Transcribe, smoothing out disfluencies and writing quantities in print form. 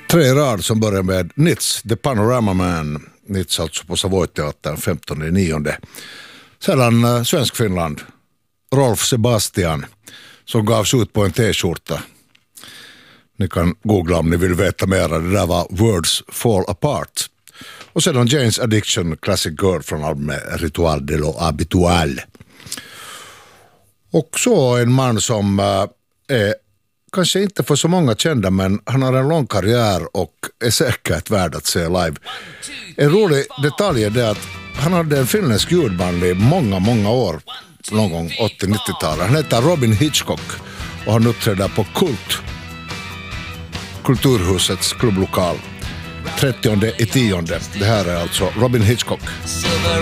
Tre rad som börjar med Nitz, The Panorama Man. Nitz alltså på Savoy-teatern 15/9. Sedan Svensk-Finland, Rolf Sebastian, som gavs ut på en t-skjorta. Ni kan googla om ni vill veta mer. Det där var Words Fall Apart. Och sedan Jane's Addiction, Classic Girl från albumet Ritual de lo Habitual. Och så en man som är kanske inte för så många kända, men han har en lång karriär och är säkert värd att se live. En rolig detalj är det att han hade en finländsk ljudband i många år, någon gång 80-90-talet. Han heter Robin Hitchcock och han uppträder på Kulturhusets klubblokal 30/10. Det här är alltså Robin Hitchcock.